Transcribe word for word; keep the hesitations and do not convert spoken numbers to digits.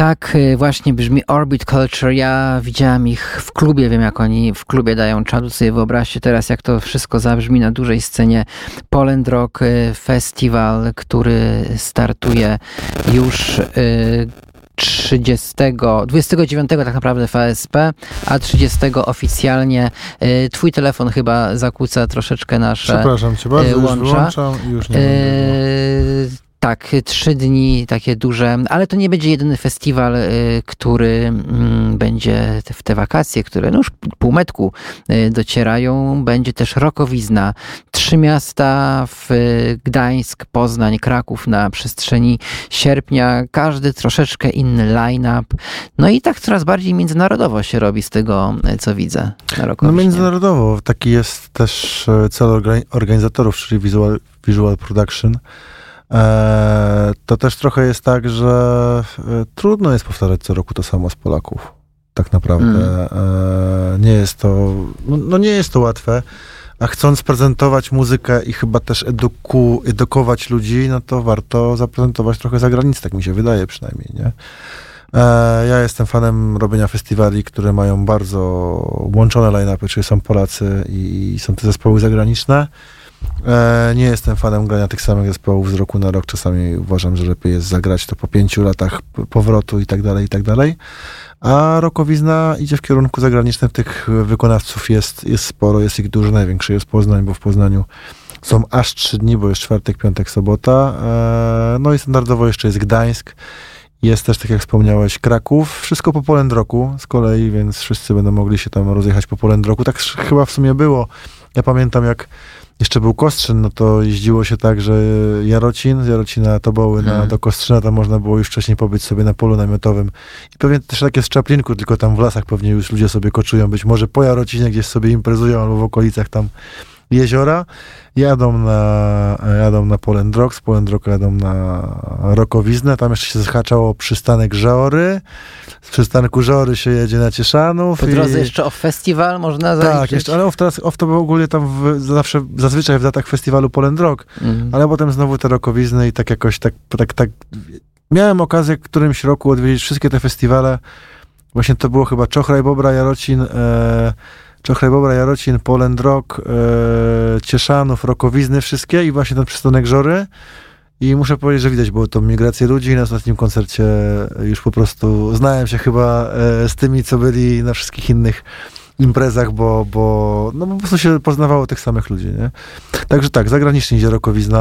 Tak właśnie brzmi Orbit Culture. Ja widziałem ich w klubie, wiem jak oni w klubie dają czadu. Sobie wyobraźcie teraz, jak to wszystko zabrzmi na dużej scenie. Poland Rock Festival, który startuje już trzydziestego, dwudziestego dziewiątego tak naprawdę w A S P, a trzydziestego oficjalnie. Twój telefon chyba zakłóca troszeczkę nasze Przepraszam cię bardzo, łącza. już wyłączam i już nie będę było. Tak, trzy dni takie duże, ale to nie będzie jedyny festiwal, y, który y, będzie te, w te wakacje, które no już półmetku y, docierają. Będzie też Rockowizna. Trzy miasta w y, Gdańsk, Poznań, Kraków na przestrzeni sierpnia. Każdy troszeczkę inny line-up. No i tak coraz bardziej międzynarodowo się robi z tego, co widzę na Rockowiźnie. No międzynarodowo. Taki jest też cel organizatorów, czyli Visual, Visual Production. To też trochę jest tak, że trudno jest powtarzać co roku to samo z Polaków. Tak naprawdę. Mm. Nie jest to, no nie jest to łatwe, a chcąc prezentować muzykę i chyba też eduku, edukować ludzi, no to warto zaprezentować trochę za granicę, tak mi się wydaje przynajmniej, nie? Ja jestem fanem robienia festiwali, które mają bardzo łączone line-upy, czyli są Polacy i są te zespoły zagraniczne. Nie jestem fanem grania tych samych zespołów z roku na rok. Czasami uważam, że lepiej jest zagrać to po pięciu latach powrotu i tak dalej, i tak dalej. A Rockowizna idzie w kierunku zagranicznym. Tych wykonawców jest, jest sporo, jest ich dużo. Największy jest Poznań, bo w Poznaniu są aż trzy dni, bo jest czwartek, piątek, sobota. No i standardowo jeszcze jest Gdańsk. Jest też, tak jak wspomniałeś, Kraków. Wszystko po Poland Rocku z kolei, więc wszyscy będą mogli się tam rozjechać po Poland Rocku. Tak chyba w sumie było. Ja pamiętam, jak jeszcze był Kostrzyn, no to jeździło się tak, że Jarocin, z Jarocina Toboły na, do Kostrzyna, tam można było już wcześniej pobyć sobie na polu namiotowym. I pewnie też tak jest w Czaplinku, tylko tam w lasach pewnie już ludzie sobie koczują, być może po Jarocinie gdzieś sobie imprezują, albo w okolicach tam jeziora. Jadą na, jadą na Poland Rock, z Poland Rocka jadą na Rockowiznę, tam jeszcze się zahaczało przystanek Żory, z przystanku Żory się jedzie na Cieszanów. Po drodze i... jeszcze off festiwal można zaliczyć. Tak, jeszcze, ale off, teraz, off to było ogólnie tam w, zawsze, zazwyczaj w datach festiwalu Poland Rock, mm. ale potem znowu te Rockowizny i tak jakoś tak, tak, tak miałem okazję w którymś roku odwiedzić wszystkie te festiwale. Właśnie to było chyba Czochraj, Bobra, Jarocin, e, Czochraj, Bobra, Jarocin, Poland Rock, e, Cieszanów, Rockowizny wszystkie i właśnie ten przystanek Żory. I muszę powiedzieć, że widać było tą migrację ludzi i na ostatnim koncercie już po prostu znałem się chyba e, z tymi, co byli na wszystkich innych imprezach, bo, bo no po prostu się poznawało tych samych ludzi, nie? Także tak, zagranicznie idzie Rockowizna.